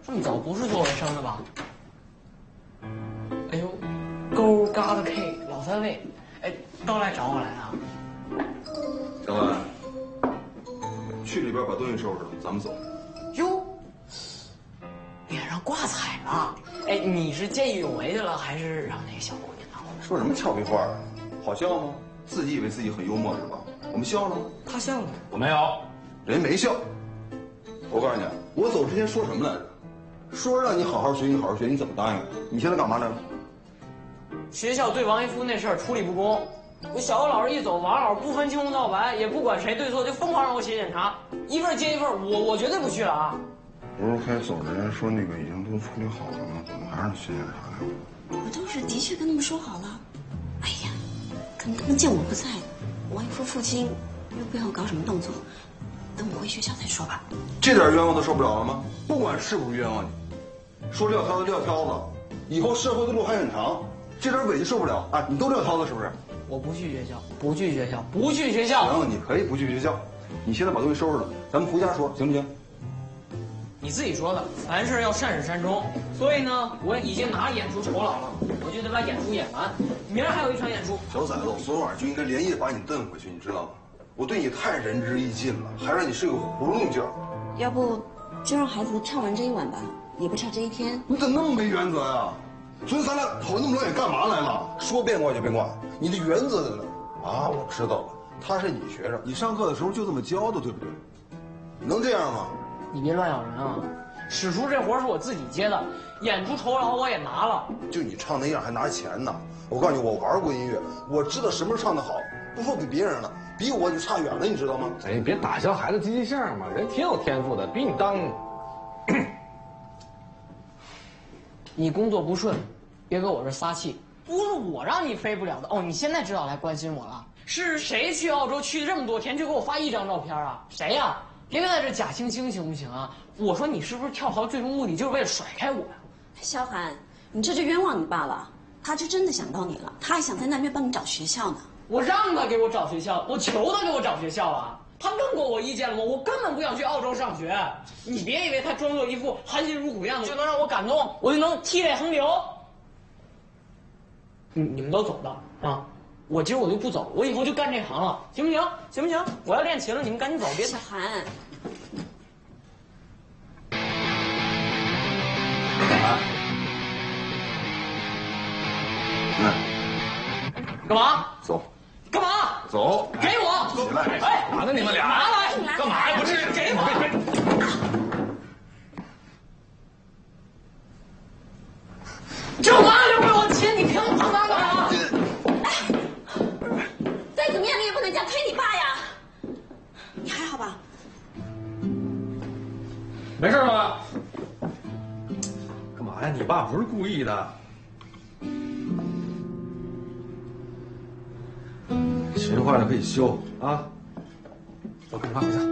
这么早不是做卫生的吧？哎呦，勾嘎的 K 老三位，哎，都来找我来啊！ 小文，去里边把东西收拾了，咱们走。 哟，脸上挂彩了！哎，你是见义勇为去了，还是让那个小姑娘拿我？ 说什么俏皮话啊？好笑吗？自己以为自己很幽默是吧？我们笑了吗？ 他笑了， 我没有， 人没笑。我告诉你，我走之前说什么来着？说让你好好学习，好好学，你怎么答应的？你现在干嘛来了？ 学校对王一夫那事儿处理不公，我小欧老师一走，王老师不分青红皂白，也不管谁对错，就疯狂让我写检查，一份接一份，我绝对不去了啊！ 不是开走之前说那个已经都处理好了吗？怎么还让你写检查呢？ 我当时的确跟他们说好了。哎呀，可能他们见我不在，王一夫父亲又不要搞什么动作，等我回学校再说吧。 这点冤枉都受不了了吗？不管是不是冤枉你，说撂挑子撂挑子，以后社会的路还很长，这点委屈受不了啊！你都撂挑子是不是？ 我不去学校，不去学校，不去学校。 行，你可以不去学校，你现在把东西收拾了，咱们回家说，行不行？ 你自己说的，凡事要善始善终。所以呢，我已经拿演出酬劳了，我就得把演出演完。明儿还有一场演出。 小崽子，我昨晚就应该连夜把你蹬回去，你知道吗？我对你太仁至义尽了，还让你睡个囫囵觉。 要不就让孩子唱完这一晚吧，也不差这一天。 你怎么那么没原则呀？昨天咱俩跑那么老远干嘛来了？说变卦就变卦，你的原则在哪？啊，我知道了，他是你学生，你上课的时候就这么教的，对不对？能这样吗？ 你别乱咬人啊！史书这活是我自己接的，演出酬劳我也拿了。 就你唱那样还拿钱呢？我告诉你，我玩过音乐，我知道什么时候唱得好，不说比别人了，比我就差远了，你知道吗？ 哎，你别打消孩子积极性嘛，人挺有天赋的，比你当。 你工作不顺，别搁我这撒气。不是我让你飞不了的哦，你现在知道来关心我了？是谁去澳洲去这么多天，就给我发一张照片啊？谁呀？别在这假惺惺行不行啊？我说你是不是跳槽最终目的就是为了甩开我呀？ 萧寒，你这就冤枉你爸了，他是真的想到你了，他还想在那边帮你找学校呢。 我让他给我找学校，我求他给我找学校啊！他问过我意见了吗？我根本不想去澳洲上学。你别以为他装作一副含辛茹苦样子就能让我感动，我就能涕泪横流。你们都走吧啊！我今儿我就不走，我以后就干这行了，行不行？行不行？我要练琴了，你们赶紧走，别。 小寒， 干嘛？ 走， 干嘛？ 走， 给我！ 起来！ 哎， 干嘛呢你们俩？ 拿来！ 干嘛呀？不是， 给我！这玩意儿给我钱，你凭什么碰他干嘛？ 再怎么样你也不能这样推你爸呀！你还好吧？ 没事吧？干嘛呀？你爸不是故意的。琴坏了可以修啊。走，跟你爸回家。